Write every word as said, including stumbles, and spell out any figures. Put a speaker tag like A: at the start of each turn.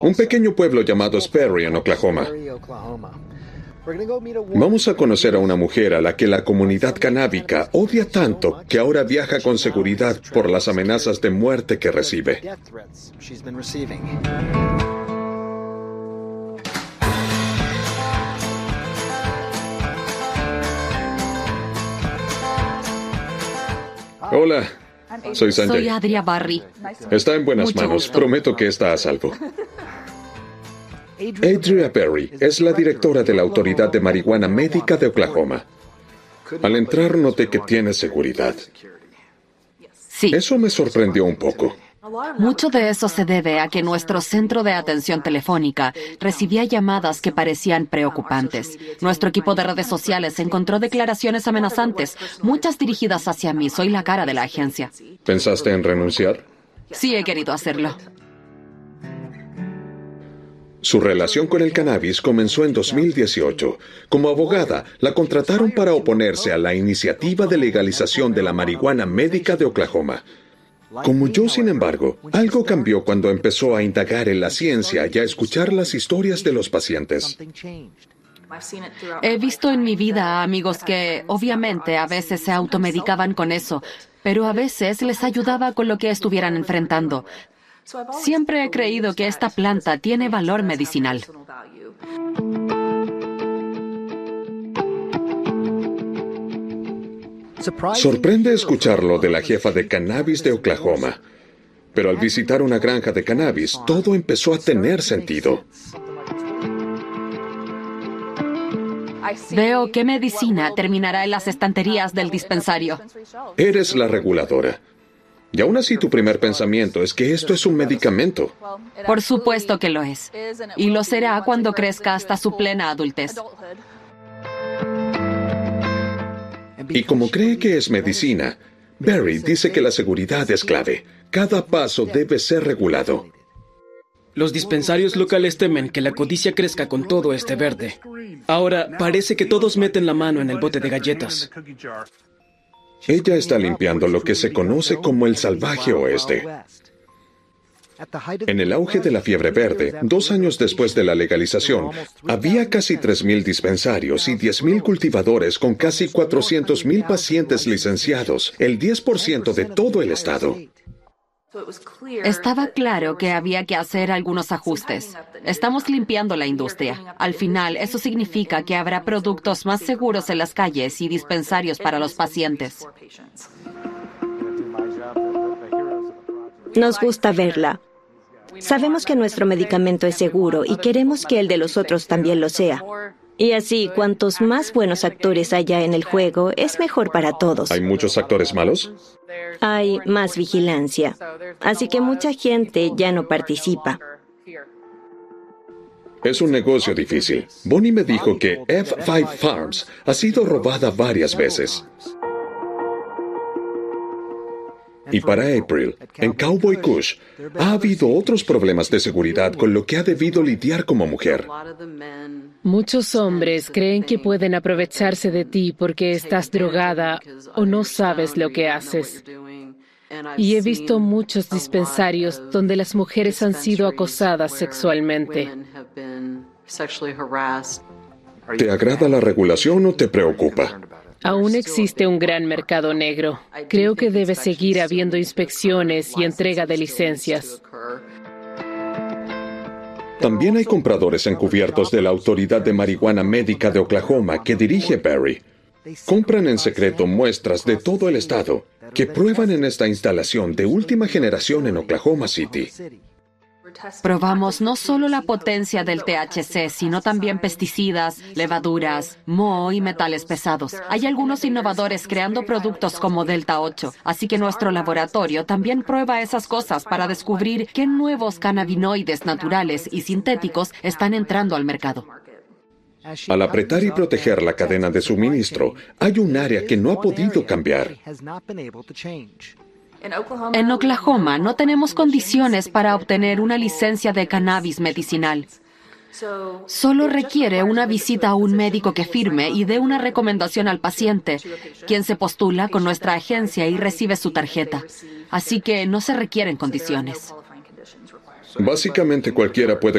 A: Un pequeño pueblo llamado Sperry, en Oklahoma. Vamos a conocer a una mujer a la que la comunidad canábica odia tanto que ahora viaja con seguridad por las amenazas de muerte que recibe. Hola, soy Sanjay.
B: Soy Adria Barry.
A: Está en buenas
B: Mucho
A: manos.
B: gusto.
A: Prometo que está a salvo. Adria Barry es la directora de la Autoridad de Marihuana Médica de Oklahoma. Al entrar noté que tiene seguridad.
B: Sí,
A: Eso me sorprendió un poco.
B: mucho de eso se debe a que nuestro centro de atención telefónica recibía llamadas que parecían preocupantes. Nuestro equipo de redes sociales encontró declaraciones amenazantes, muchas dirigidas hacia mí. Soy la cara de la agencia.
A: ¿Pensaste en renunciar?
B: Sí, he querido hacerlo.
A: Su relación con el cannabis comenzó en dos mil dieciocho. Como abogada, la contrataron para oponerse a la iniciativa de legalización de la marihuana médica de Oklahoma. Como yo, sin embargo, algo cambió cuando empezó a indagar en la ciencia y a escuchar las historias de los pacientes.
B: He visto en mi vida a amigos que, obviamente, a veces se automedicaban con eso, pero a veces les ayudaba con lo que estuvieran enfrentando. Siempre he creído que esta planta tiene valor medicinal.
A: Sorprende escucharlo de la jefa de cannabis de Oklahoma. Pero al visitar una granja de cannabis, todo empezó a tener sentido.
B: Veo qué medicina terminará en las estanterías del dispensario.
A: Eres la reguladora. Y aún así tu primer pensamiento es que esto es un medicamento.
B: Por supuesto que lo es. Y lo será cuando crezca hasta su plena adultez.
A: Y como cree que es medicina, Barry dice que la seguridad es clave. Cada paso debe ser regulado.
C: Los dispensarios locales temen que la codicia crezca con todo este verde. Ahora parece que todos meten la mano en el bote de galletas.
A: Ella está limpiando lo que se conoce como el salvaje oeste. En el auge de la fiebre verde, dos años después de la legalización, había casi tres mil dispensarios y diez mil cultivadores con casi cuatrocientos mil pacientes licenciados, el diez por ciento de todo el estado.
B: Estaba claro que había que hacer algunos ajustes. Estamos limpiando la industria. Al final, eso significa que habrá productos más seguros en las calles y dispensarios para los pacientes.
D: Nos gusta verla. Sabemos que nuestro medicamento es seguro y queremos que el de los otros también lo sea. Y así, cuantos más buenos actores haya en el juego, es mejor para todos.
A: ¿Hay muchos actores malos?
D: Hay más vigilancia. Así que mucha gente ya no participa.
A: Es un negocio difícil. Bonnie me dijo que F cinco Farms ha sido robada varias veces. Y para April, en Cowboy Kush, ha habido otros problemas de seguridad con lo que ha debido lidiar como mujer.
E: Muchos hombres creen que pueden aprovecharse de ti porque estás drogada o no sabes lo que haces. Y he visto muchos dispensarios donde las mujeres han sido acosadas sexualmente.
A: ¿Te agrada la regulación o te preocupa?
E: Aún existe un gran mercado negro. Creo que debe seguir habiendo inspecciones y entrega de licencias.
A: También hay compradores encubiertos de la Autoridad de Marihuana Médica de Oklahoma que dirige Barry. Compran en secreto muestras de todo el estado que prueban en esta instalación de última generación en Oklahoma City.
B: Probamos no solo la potencia del T H C, sino también pesticidas, levaduras, moho y metales pesados. Hay algunos innovadores creando productos como Delta ocho, así que nuestro laboratorio también prueba esas cosas para descubrir qué nuevos cannabinoides naturales y sintéticos están entrando al mercado.
A: Al apretar y proteger la cadena de suministro, hay un área que no ha podido cambiar.
B: En Oklahoma no tenemos condiciones para obtener una licencia de cannabis medicinal. Solo requiere una visita a un médico que firme y dé una recomendación al paciente, quien se postula con nuestra agencia y recibe su tarjeta. Así que no se requieren condiciones.
A: Básicamente cualquiera puede